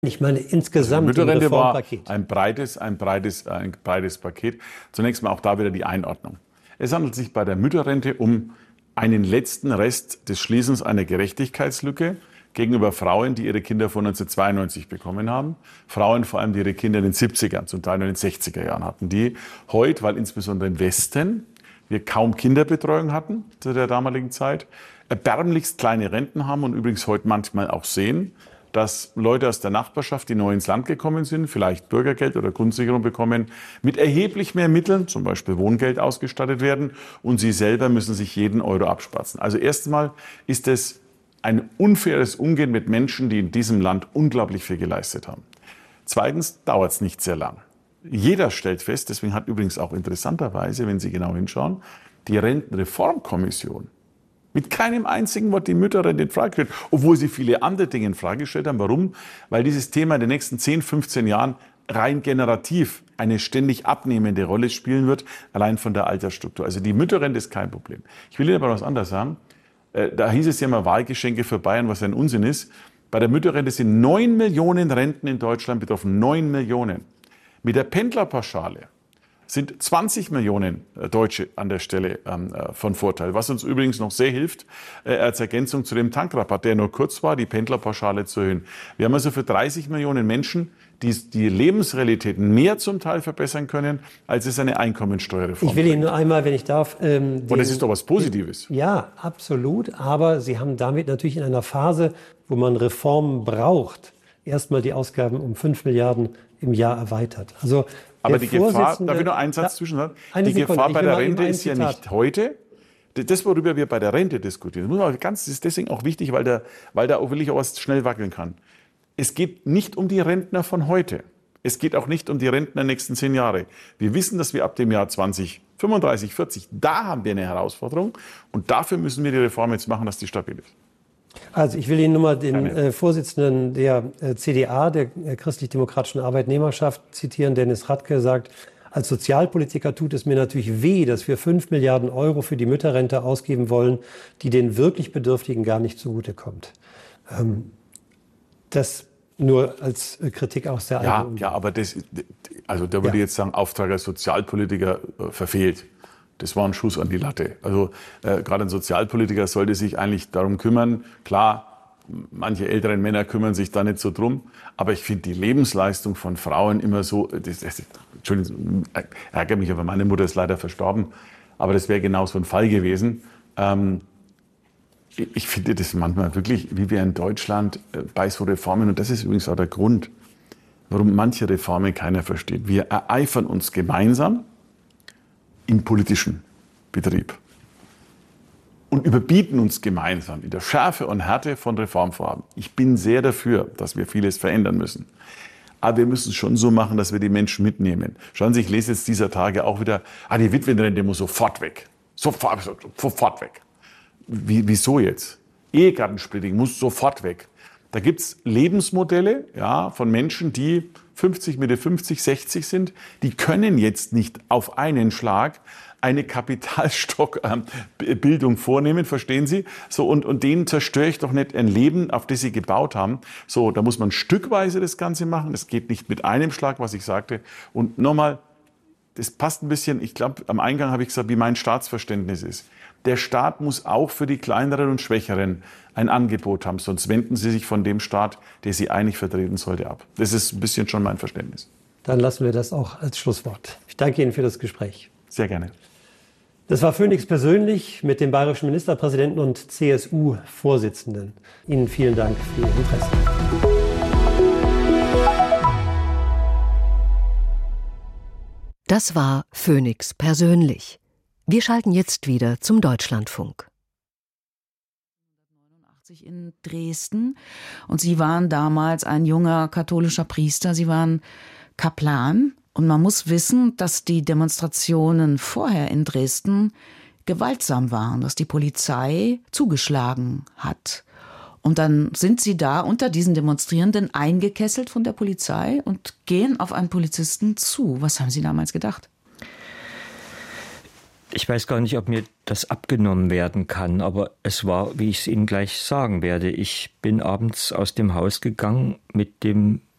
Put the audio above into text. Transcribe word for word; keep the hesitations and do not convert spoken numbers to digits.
Ich meine insgesamt also die Mütterrente im Reformpaket. War ein breites, ein breites, ein breites Paket. Zunächst mal auch da wieder die Einordnung. Es handelt sich bei der Mütterrente um einen letzten Rest des Schließens einer Gerechtigkeitslücke gegenüber Frauen, die ihre Kinder vor neunzehnhundertzweiundneunzig bekommen haben. Frauen vor allem, die ihre Kinder in den siebzigern, zum Teil in den sechziger Jahren hatten. Die heute, weil insbesondere im Westen wir kaum Kinderbetreuung hatten zu der damaligen Zeit, erbärmlichst kleine Renten haben und übrigens heute manchmal auch sehen, dass Leute aus der Nachbarschaft, die neu ins Land gekommen sind, vielleicht Bürgergeld oder Grundsicherung bekommen, mit erheblich mehr Mitteln, zum Beispiel Wohngeld, ausgestattet werden und sie selber müssen sich jeden Euro abspatzen. Also erstmal ist es ein unfaires Umgehen mit Menschen, die in diesem Land unglaublich viel geleistet haben. Zweitens dauert es nicht sehr lang. Jeder stellt fest, deswegen hat übrigens auch interessanterweise, wenn Sie genau hinschauen, die Rentenreformkommission mit keinem einzigen Wort die Mütterrente in Frage gestellt, obwohl sie viele andere Dinge in Frage gestellt haben. Warum? Weil dieses Thema in den nächsten zehn, fünfzehn Jahren rein generativ eine ständig abnehmende Rolle spielen wird, allein von der Altersstruktur. Also die Mütterrente ist kein Problem. Ich will Ihnen aber was anderes sagen. Da hieß es ja mal Wahlgeschenke für Bayern, was ein Unsinn ist. Bei der Mütterrente sind neun Millionen Renten in Deutschland betroffen. neun Millionen. Mit der Pendlerpauschale sind zwanzig Millionen Deutsche an der Stelle ähm, von Vorteil. Was uns übrigens noch sehr hilft, äh, als Ergänzung zu dem Tankrabatt, der nur kurz war, die Pendlerpauschale zu erhöhen. Wir haben also für dreißig Millionen Menschen, die die Lebensrealität mehr zum Teil verbessern können, als es eine Einkommensteuerreform Ich will Ihnen nur einmal, wenn ich darf... Ähm, Und das ist doch was Positives. Ja, absolut. Aber Sie haben damit natürlich in einer Phase, wo man Reformen braucht, erstmal die Ausgaben um fünf Milliarden im Jahr erweitert. Also Aber die Gefahr, darf ich noch einen Satz zwischen sagen? Die Sekunde, Gefahr bei der Rente ist Zitat. ja nicht heute. Das, worüber wir bei der Rente diskutieren, das muss man ganz, das ist deswegen auch wichtig, weil da, weil da auch wirklich auch was schnell wackeln kann. Es geht nicht um die Rentner von heute. Es geht auch nicht um die Rentner der nächsten zehn Jahre. Wir wissen, dass wir ab dem Jahr zwanzig fünfunddreißig, vierzig, da haben wir eine Herausforderung. Und dafür müssen wir die Reform jetzt machen, dass die stabil ist. Also ich will Ihnen nur mal den äh, Vorsitzenden der äh, C D A, der äh, Christlich-Demokratischen Arbeitnehmerschaft, zitieren. Dennis Radke sagt, als Sozialpolitiker tut es mir natürlich weh, dass wir fünf Milliarden Euro für die Mütterrente ausgeben wollen, die den wirklich Bedürftigen gar nicht zugutekommt. Ähm, das nur als äh, Kritik aus der Ja, eigenen ja, aber das, also da würde ich Ja. jetzt sagen, Auftrag als Sozialpolitiker äh, verfehlt. Das war ein Schuss an die Latte. Also äh, gerade ein Sozialpolitiker sollte sich eigentlich darum kümmern. Klar, manche älteren Männer kümmern sich da nicht so drum. Aber ich finde die Lebensleistung von Frauen immer so, das, das, Entschuldigung, ärgert mich, aber meine Mutter ist leider verstorben. Aber das wäre genau so ein Fall gewesen. Ähm, ich, ich finde das manchmal wirklich, wie wir in Deutschland äh, bei so Reformen, und das ist übrigens auch der Grund, warum manche Reformen keiner versteht. Wir ereifern uns gemeinsam im politischen Betrieb und überbieten uns gemeinsam in der Schärfe und Härte von Reformvorhaben. Ich bin sehr dafür, dass wir vieles verändern müssen. Aber wir müssen es schon so machen, dass wir die Menschen mitnehmen. Schauen Sie, ich lese jetzt dieser Tage auch wieder, ah, die Witwenrente muss sofort weg. Sofort, sofort weg. Wie, wieso jetzt? Ehegattensplitting muss sofort weg. Da gibt's Lebensmodelle, ja, von Menschen, die fünfzig, Mitte fünfzig, sechzig sind, die können jetzt nicht auf einen Schlag eine Kapitalstockbildung vornehmen, verstehen Sie? So, und, und denen zerstöre ich doch nicht ein Leben, auf das sie gebaut haben. So, da muss man stückweise das Ganze machen. Es geht nicht mit einem Schlag, was ich sagte. Und nochmal, das passt ein bisschen, ich glaube, am Eingang habe ich gesagt, wie mein Staatsverständnis ist. Der Staat muss auch für die Kleineren und Schwächeren ein Angebot haben, sonst wenden sie sich von dem Staat, der sie eigentlich vertreten sollte, ab. Das ist ein bisschen schon mein Verständnis. Dann lassen wir das auch als Schlusswort. Ich danke Ihnen für das Gespräch. Sehr gerne. Das war Phoenix persönlich mit dem bayerischen Ministerpräsidenten und C S U-Vorsitzenden. Ihnen vielen Dank für Ihr Interesse. Das war Phoenix persönlich. Wir schalten jetzt wieder zum Deutschlandfunk. In Dresden und Sie waren damals ein junger katholischer Priester, Sie waren Kaplan und man muss wissen, dass die Demonstrationen vorher in Dresden gewaltsam waren, dass die Polizei zugeschlagen hat. Und dann sind Sie da unter diesen Demonstrierenden eingekesselt von der Polizei und gehen auf einen Polizisten zu. Was haben Sie damals gedacht? Ich weiß gar nicht, ob mir das abgenommen werden kann, aber es war, wie ich es Ihnen gleich sagen werde. Ich bin abends aus dem Haus gegangen mit dem